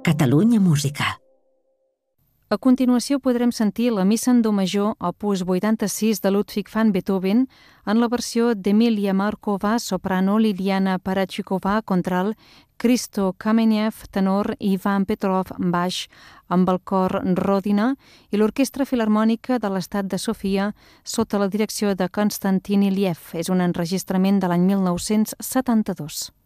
Catalunya Música. A continuació podrem sentir la Missa en do major, opus 86 de Ludwig van Beethoven, en la versió d'Emilia Markova, soprano, Liliana Parachikova, contralt, Christo Kamenev, tenor, i Ivan Petrov, baix, amb el cor Rodina i l'Orquestra Filharmònica de l'Estat de Sofia sota la direcció de Konstantin Iliev. És un enregistrament de l'any 1972.